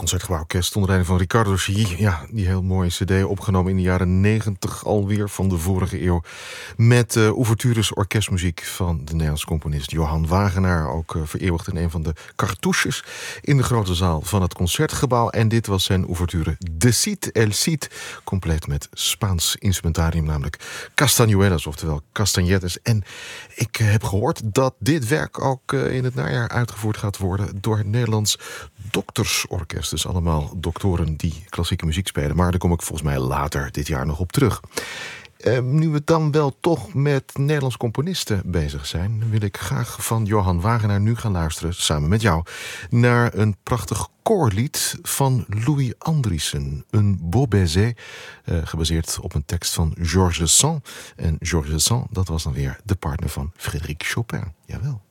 Concertgebouworkest onder leiding van Ricardo Chailly. Ja, die heel mooie cd opgenomen in de jaren 90 alweer van de vorige eeuw. Met ouvertures orkestmuziek van de Nederlandse componist Johan Wagenaar. Ook vereeuwigd in een van de cartouches in de grote zaal van het Concertgebouw. En dit was zijn ouverture De Cid El Cid. Compleet met Spaans instrumentarium, namelijk castañuelas, oftewel castagnettes. En ik heb gehoord dat dit werk ook in het najaar uitgevoerd gaat worden door het Nederlands Doktersorkest. Dus allemaal doktoren die klassieke muziek spelen. Maar daar kom ik volgens mij later dit jaar nog op terug. Nu we dan wel toch met Nederlandse componisten bezig zijn, wil ik graag van Johan Wagenaar nu gaan luisteren, samen met jou, naar een prachtig koorlied van Louis Andriessen. Een beau baiser, gebaseerd op een tekst van Georges Sand. En Georges Sand, dat was dan weer de partner van Frédéric Chopin. Jawel.